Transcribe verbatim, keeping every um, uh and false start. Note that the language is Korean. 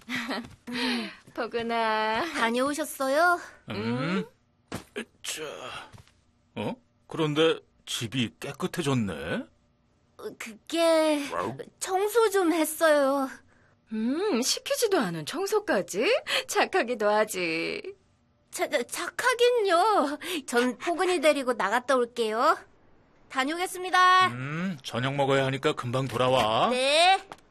포근아. 다녀오셨어요? 음. 자, 어? 그런데 집이 깨끗해졌네? 그게 청소 좀 했어요. 음, 시키지도 않은 청소까지? 착하기도 하지. 차, 착하긴요. 전 포근이 데리고 나갔다 올게요. 다녀오겠습니다. 음, 저녁 먹어야 하니까 금방 돌아와. 네.